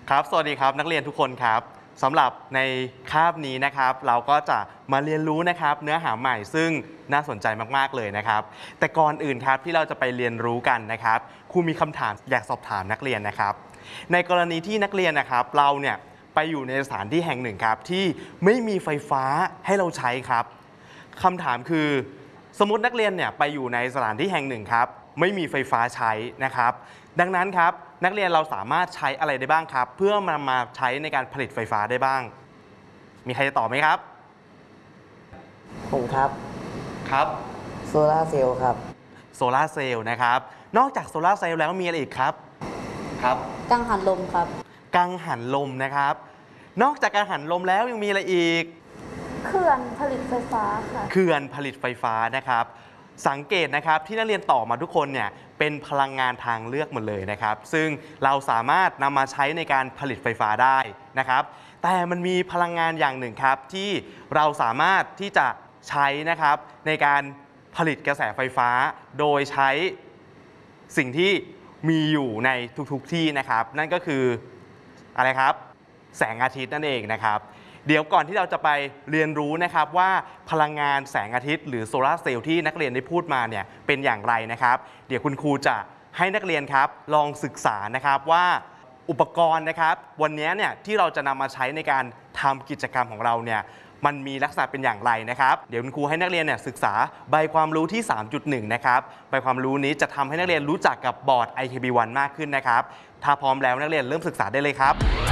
ครับสวัสดีครับนักเรียนทุกคนครับสำหรับในคาบนี้นะครับเราก็จะมาเรียนรู้นะครับเนื้อหาใหม่ซึ่งน่าสนใจมากๆเลยนะครับแต่ก่อนอื่นครับที่เราจะไปเรียนรู้กันนะครับครูมีคำถามอยากสอบถามนักเรียนนะครับในกรณีที่นักเรียนนะครับเราเนี่ยไปอยู่ในสถานที่แห่งหนึ่งครับที่ไม่มีไฟฟ้าให้เราใช้ครับคำถามคือสมมตินักเรียนเนี่ยไปอยู่ในสถานที่แห่งหนึ่งครับไม่มีไฟฟ้าใช้นะครับดังนั้นครับนักเรียนเราสามารถใช้อะไรได้บ้างครับเพื่อมาใช้ในการผลิตไฟฟ้าได้บ้างมีใครจะตอบไหมครับผมครับครับโซลาร์เซลล์ครับโซลาร์เซลล์นะครับนอกจากโซลาร์เซลล์แล้วมีอะไรอีกครับกังหันลมครับกังหันลมนะครับนอกจากกังหันลมแล้วยังมีอะไรอีกเขื่อนผลิตไฟฟ้าค่ะเขื่อนผลิตไฟฟ้านะครับสังเกตนะครับที่นักเรียนตอบมาทุกคนเนี่ยเป็นพลังงานทางเลือกหมดเลยนะครับซึ่งเราสามารถนำมาใช้ในการผลิตไฟฟ้าได้นะครับแต่มันมีพลังงานอย่างหนึ่งครับที่เราสามารถที่จะใช้นะครับในการผลิตกระแสไฟฟ้าโดยใช้สิ่งที่มีอยู่ในทุกๆที่นะครับนั่นก็คืออะไรครับแสงอาทิตย์นั่นเองนะครับเดี๋ยวก่อนที่เราจะไปเรียนรู้นะครับว่าพลังงานแสงอาทิตย์หรือโซลาร์เซลล์ที่นักเรียนได้พูดมาเนี่ยเป็นอย่างไรนะครับเดี๋ยวคุณครูจะให้นักเรียนครับลองศึกษานะครับว่าอุปกรณ์นะครับวันนี้เนี่ยที่เราจะนำมาใช้ในการทำกิจกรรมของเราเนี่ยมันมีลักษณะเป็นอย่างไรนะครับเดี๋ยวคุณครูให้นักเรียนเนี่ยศึกษาใบความรู้ที่ 3.1 นะครับใบความรู้นี้จะทำให้นักเรียนรู้จักกับบอร์ด IKB1 มากขึ้นนะครับถ้าพร้อมแล้วนักเรียนเริ่มศึกษาได้เลยครับ